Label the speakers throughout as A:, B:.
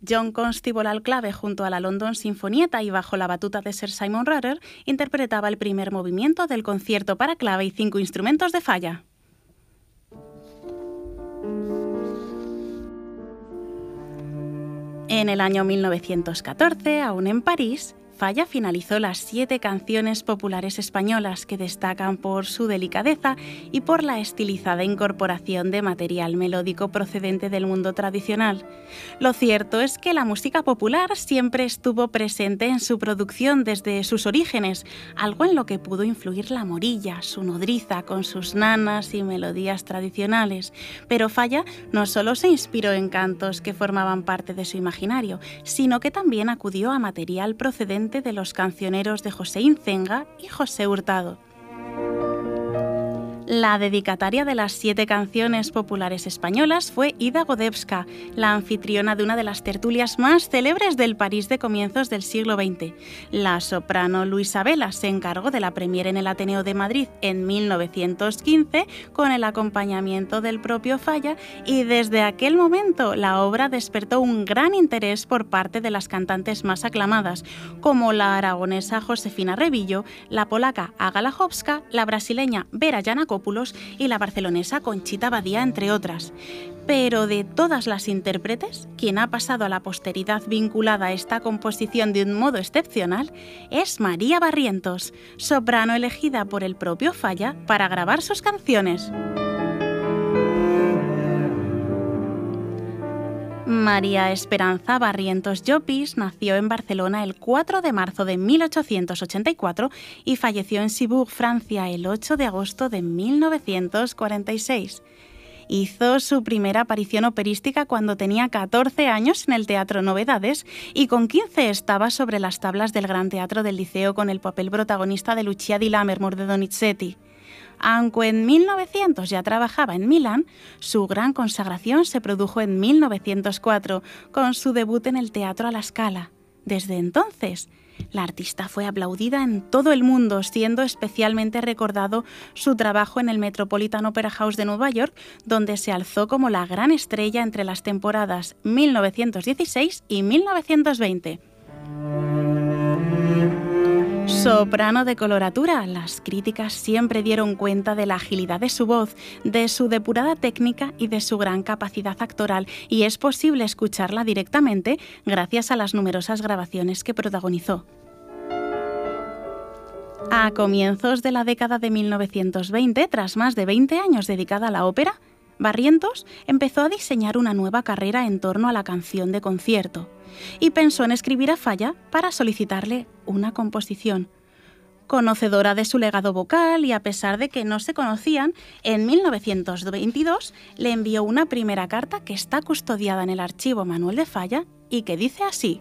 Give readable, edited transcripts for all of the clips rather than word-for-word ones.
A: John Constable al clave junto a la London Sinfonietta y bajo la batuta de Sir Simon Rattle, interpretaba el primer movimiento del concierto para clave y 5 instrumentos de Falla. En el año 1914, aún en París, Falla finalizó las 7 canciones populares españolas que destacan por su delicadeza y por la estilizada incorporación de material melódico procedente del mundo tradicional. Lo cierto es que la música popular siempre estuvo presente en su producción desde sus orígenes, algo en lo que pudo influir la Morilla, su nodriza, con sus nanas y melodías tradicionales. Pero Falla no solo se inspiró en cantos que formaban parte de su imaginario, sino que también acudió a material procedente de los cancioneros de José Incenga y José Hurtado. La dedicataria de las 7 canciones populares españolas fue Ida Godewska, la anfitriona de una de las tertulias más célebres del París de comienzos del siglo XX. La soprano Luisa Vela se encargó de la premiere en el Ateneo de Madrid en 1915 con el acompañamiento del propio Falla, y desde aquel momento la obra despertó un gran interés por parte de las cantantes más aclamadas, como la aragonesa Josefina Revillo, la polaca Aga Lachowska, la brasileña Vera Janakopoulos y la barcelonesa Conchita Badia, entre otras. Pero de todas las intérpretes, quien ha pasado a la posteridad vinculada a esta composición de un modo excepcional es María Barrientos, soprano elegida por el propio Falla para grabar sus canciones. María Esperanza Barrientos Llopis nació en Barcelona el 4 de marzo de 1884 y falleció en Cibourg, Francia, el 8 de agosto de 1946. Hizo su primera aparición operística cuando tenía 14 años en el Teatro Novedades y con 15 estaba sobre las tablas del Gran Teatro del Liceo con el papel protagonista de Lucia di Lammermoor de Donizetti. Aunque en 1900 ya trabajaba en Milán, su gran consagración se produjo en 1904 con su debut en el Teatro a la Scala. Desde entonces, la artista fue aplaudida en todo el mundo, siendo especialmente recordado su trabajo en el Metropolitan Opera House de Nueva York, donde se alzó como la gran estrella entre las temporadas 1916 y 1920. Soprano de coloratura, las críticas siempre dieron cuenta de la agilidad de su voz, de su depurada técnica y de su gran capacidad actoral, y es posible escucharla directamente gracias a las numerosas grabaciones que protagonizó. A comienzos de la década de 1920, tras más de 20 años dedicada a la ópera, Barrientos empezó a diseñar una nueva carrera en torno a la canción de concierto y pensó en escribir a Falla para solicitarle una composición. Conocedora de su legado vocal y a pesar de que no se conocían, en 1922 le envió una primera carta que está custodiada en el archivo Manuel de Falla y que dice así: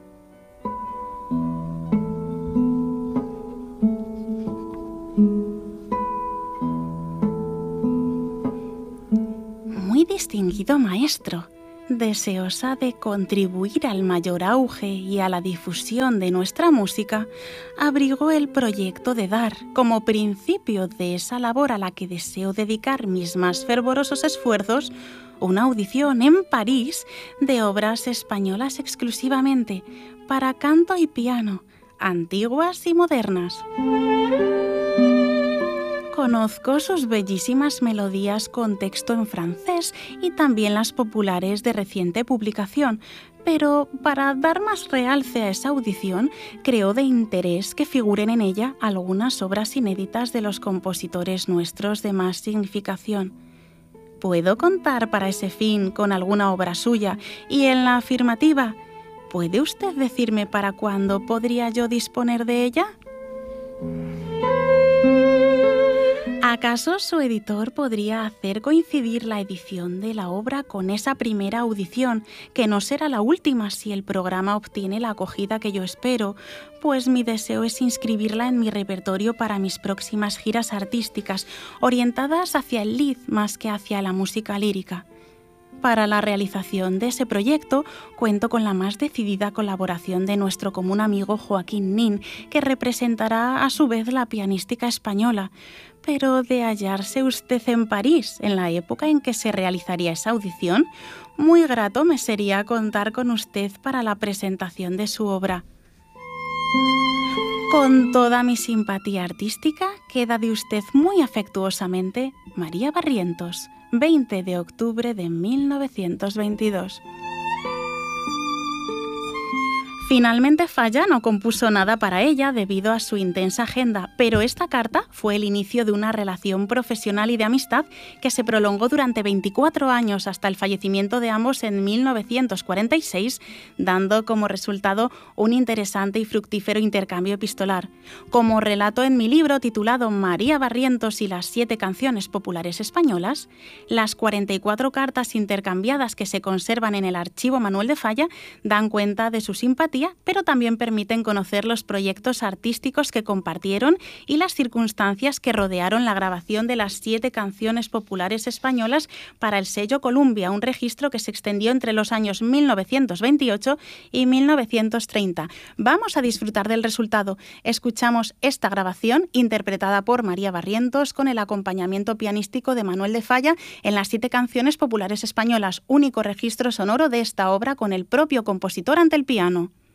A: Muy distinguido maestro, deseosa de contribuir al mayor auge y a la difusión de nuestra música, abrigó el proyecto de dar, como principio de esa labor a la que deseo dedicar mis más fervorosos esfuerzos, una audición en París de obras españolas exclusivamente, para canto y piano, antiguas y modernas. Conozco sus bellísimas melodías con texto en francés y también las populares de reciente publicación, pero para dar más realce a esa audición, creo de interés que figuren en ella algunas obras inéditas de los compositores nuestros de más significación. ¿Puedo contar para ese fin con alguna obra suya? Y en la afirmativa, ¿puede usted decirme para cuándo podría yo disponer de ella? ¿Acaso su editor podría hacer coincidir la edición de la obra con esa primera audición, que no será la última si el programa obtiene la acogida que yo espero, pues mi deseo es inscribirla en mi repertorio para mis próximas giras artísticas, orientadas hacia el lied más que hacia la música lírica? Para la realización de ese proyecto cuento con la más decidida colaboración de nuestro común amigo Joaquín Nin, que representará a su vez la pianística española. pero de hallarse usted en París, en la época en que se realizaría esa audición, muy grato me sería contar con usted para la presentación de su obra. Con toda mi simpatía artística, queda de usted muy afectuosamente, María Barrientos, 20 de octubre de 1922. Finalmente Falla no compuso nada para ella debido a su intensa agenda, pero esta carta fue el inicio de una relación profesional y de amistad que se prolongó durante 24 años hasta el fallecimiento de ambos en 1946, dando como resultado un interesante y fructífero intercambio epistolar. Como relato en mi libro titulado María Barrientos y las 7 canciones populares españolas, las 44 cartas intercambiadas que se conservan en el archivo Manuel de Falla dan cuenta de su simpatía, pero también permiten conocer los proyectos artísticos que compartieron y las circunstancias que rodearon la grabación de las 7 canciones populares españolas para el sello Columbia, un registro que se extendió entre los años 1928 y 1930. Vamos a disfrutar del resultado. Escuchamos esta grabación interpretada por María Barrientos con el acompañamiento pianístico de Manuel de Falla en las 7 canciones populares españolas, único registro sonoro de esta obra con el propio compositor ante el piano.